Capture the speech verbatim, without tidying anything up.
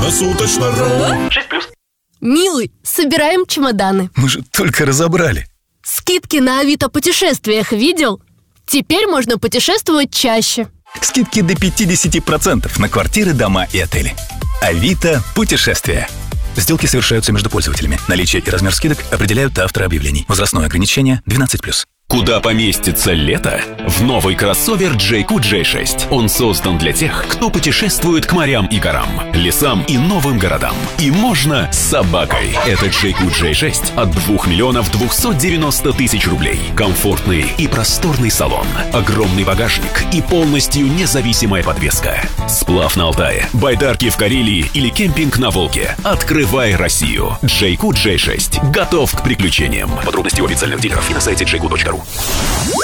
Круглосуточно.ру. шесть плюс. Милый, собираем чемоданы. Мы же только разобрали. Скидки на Авито путешествиях видел? Теперь можно путешествовать чаще. Скидки до пятьдесят процентов на квартиры, дома и отели. Авито путешествия. Сделки совершаются между пользователями. Наличие и размер скидок определяют авторы объявлений. Возрастное ограничение двенадцать плюс. Куда поместится лето? В новый кроссовер Джейку джей шесть. Он создан для тех, кто путешествует к морям и горам, лесам и новым городам. И можно с собакой. Это Джейку джей шесть от двух миллионов двухсот девяноста тысяч рублей. Комфортный и просторный салон, огромный багажник и полностью независимая подвеска. Сплав на Алтае, байдарки в Карелии или кемпинг на Волге. Открывай Россию. Джейку джей шесть. Готов к приключениям. Подробности у официальных дилеров и на сайте джейку точка ру.